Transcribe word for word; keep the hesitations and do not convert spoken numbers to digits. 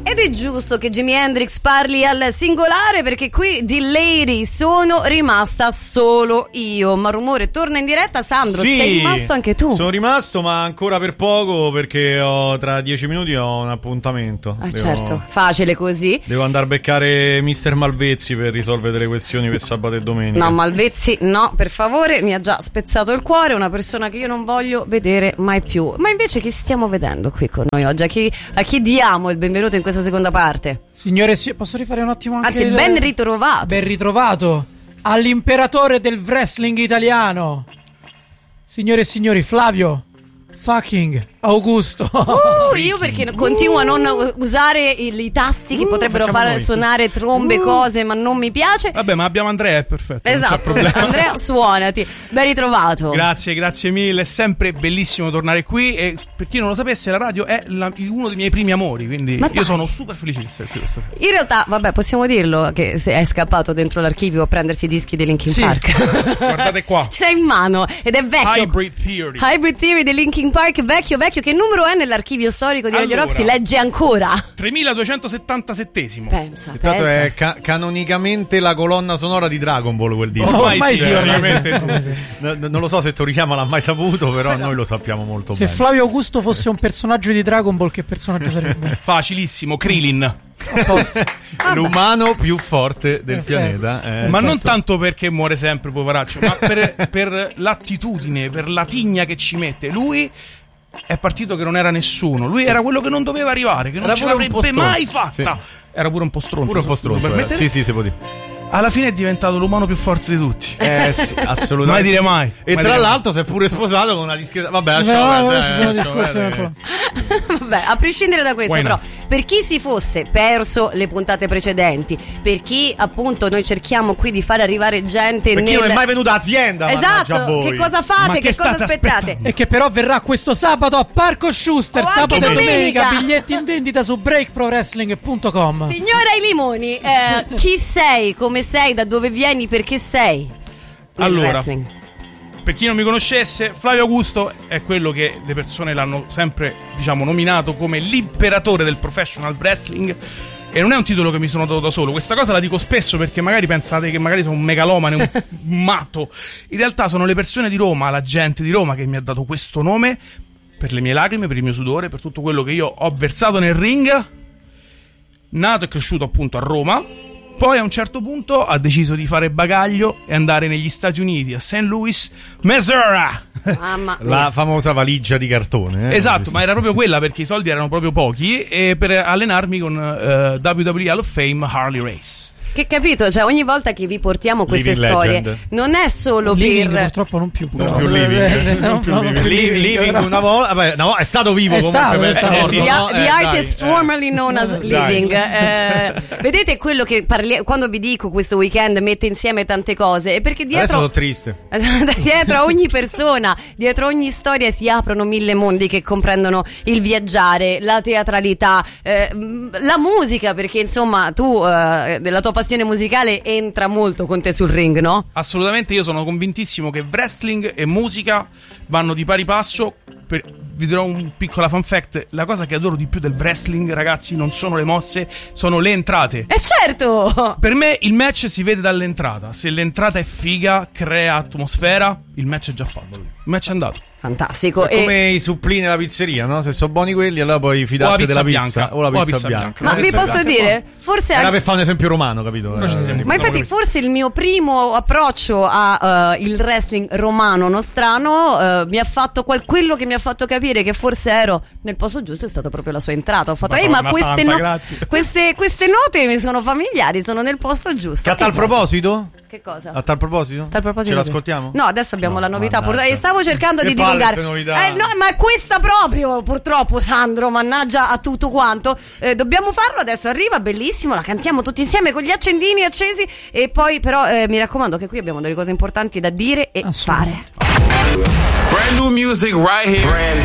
Ed è giusto che Jimi Hendrix parli al singolare, perché qui di Lady sono rimasta solo io. Ma Rumore torna in diretta. Sandro, sì, sei rimasto anche tu? Sono rimasto, ma ancora per poco, perché ho, tra dieci minuti ho un appuntamento. Ah, devo, certo, facile così. Devo andare a beccare mister Malvezzi per risolvere delle questioni per sabato e domenica. No, Malvezzi no, per favore, mi ha già spezzato il cuore, una persona che io non voglio vedere mai più. Ma invece chi stiamo vedendo qui con noi oggi? A chi, a chi diamo il benvenuto in questa seconda parte? Signore, sì, posso rifare un attimo anche Anzi, il... ben ritrovato. Ben ritrovato all'imperatore del wrestling italiano. Signore e signori, Flavio fucking Augusto. Uh, io perché continuo a non usare i, i tasti che Uh, potrebbero far noi. suonare trombe, Uh. cose, ma non mi piace. Vabbè, ma abbiamo Andrea, è perfetto. Esatto, Andrea, suonati. Ben ritrovato. Grazie, grazie mille. È sempre bellissimo tornare qui. E per chi non lo sapesse, la radio è la- uno dei miei primi amori. Quindi Ma io dai. sono super felice di essere qui questa sera. In realtà, vabbè, possiamo dirlo che se è scappato dentro l'archivio a prendersi i dischi di Linkin Sì. Park. Guardate qua. Ce l'ha in mano ed è vecchio. Hybrid Theory. Hybrid Theory di Linkin Park, vecchio, vecchio. Che numero è nell'archivio storico di Radio Allora. Rock? Si legge ancora. tremiladuecentosettantasettesimo. Pensa, Intanto pensa. è ca- canonicamente la colonna sonora di Dragon Ball, quel disco. Oh, ormai sì, ormai veramente sì. Ormai sì. No, non lo so se Toriyama l'ha mai saputo, però noi lo sappiamo molto Se bene. Flavio Augusto fosse un personaggio di Dragon Ball, che personaggio sarebbe? Facilissimo, Krillin. A posto. L'umano più forte del Perfetto. pianeta. eh, Ma sì, non sì. tanto perché muore sempre, poveraccio, ma per, per l'attitudine, per la tigna che ci mette. Lui è partito che non era nessuno. Lui era quello che non doveva arrivare, che non Era ce pure un l'avrebbe po' stronzo. mai fatta. Sì. Era pure un po' stronzo. Pure un po' se mi stronzo. eh. permettete. Sì, sì, si può dire. Alla fine è diventato l'umano più forte di tutti. Eh sì, assolutamente. Mai dire sì. mai. E Mai tra dire l'altro si è pure sposato con una discreta. Vabbè, No, lasciamo no, perdere, questi sono lasciamo discorsi, non perdere. so. Vabbè, a prescindere da questo, Why però, not? per chi si fosse perso le puntate precedenti, per chi appunto noi cerchiamo qui di far arrivare gente Per chi nel... non è mai venuto azienda. mannaggia a Esatto, voi. che cosa Ma fate? che Che, cosa state aspettate? aspettando? E che però verrà questo sabato a Parco Schuster. O anche Sabato e domenica. domenica. Biglietti in vendita su break pro wrestling punto com. Signora I Limoni, eh, chi sei? Come sei? Da dove vieni? Perché sei? nel Allora, wrestling? Per chi non mi conoscesse, Flavio Augusto è quello che le persone l'hanno sempre, diciamo, nominato come l'imperatore del professional wrestling. E non è un titolo che mi sono dato da solo. Questa cosa la dico spesso perché magari pensate che magari sono un megalomane, un, un matto. In realtà sono le persone di Roma, la gente di Roma che mi ha dato questo nome per le mie lacrime, per il mio sudore, per tutto quello che io ho versato nel ring. Nato e cresciuto appunto a Roma. Poi a un certo punto ha deciso di fare bagaglio e andare negli Stati Uniti, a Saint Louis, Missouri. Mamma mia. La famosa valigia di cartone. Eh? Esatto, ma era proprio quella perché i soldi erano proprio pochi e per allenarmi con eh, W W E Hall of Fame Harley Race. Che capito? Cioè ogni volta che vi portiamo queste Living storie legend. non è solo Living, per... purtroppo non più. Non però. più living. Eh, Non non- più non living. più Li- living, living però. una volta. Vabbè, no, è stato vivo È comunque. stato, è eh, stato. eh, The, sì, no, the eh, artist dai, formerly known as Dai. living. Eh, vedete quello che parli- quando vi dico questo weekend mette insieme tante cose è perché Adesso dietro sono triste. dietro a ogni persona, dietro a ogni storia si aprono mille mondi che comprendono il viaggiare, la teatralità, eh, la musica, perché insomma tu eh, la tua passione musicale entra molto con te sul ring, no? Assolutamente, io sono convintissimo che wrestling e musica vanno di pari passo. Per, vi dirò un piccola fun fact: la cosa che adoro di più del wrestling, ragazzi, non sono le mosse, sono le entrate. E certo! Per me il match si vede dall'entrata. Se l'entrata è figa, crea atmosfera, il match è già fatto. Il match è andato. Fantastico. È E- come i supplì nella pizzeria, no? Se sono buoni quelli, allora poi O la fidate pizza della pizza bianca. o la pizza, bianca. ma La vi pizza posso bianca. dire, forse Era anche- per fare un esempio romano, capito? Però ci Eh, siamo. ma infatti forse il mio primo approccio a eh, il wrestling romano nostrano eh, mi ha fatto quel- quello che mi ha fatto capire che forse ero nel posto giusto è stata proprio la sua entrata. Ho fatto, ehi, ma Madonna queste, santa, no- grazie. queste, queste note mi sono familiari, sono nel posto giusto. Che a tal E- proposito? Che cosa? A tal proposito? A tal proposito Ce che- l'ascoltiamo? No, adesso abbiamo No, la novità. mannaggia. Pur- e stavo cercando Che di palle divulgare. queste novità. Eh, no, ma è questa proprio, purtroppo, Sandro. Mannaggia a tutto quanto. Eh, dobbiamo farlo adesso. Arriva, bellissimo. La cantiamo tutti insieme con gli accendini accesi. E poi, però, eh, mi raccomando che qui abbiamo delle cose importanti da dire e fare. Brand new music right here. Brand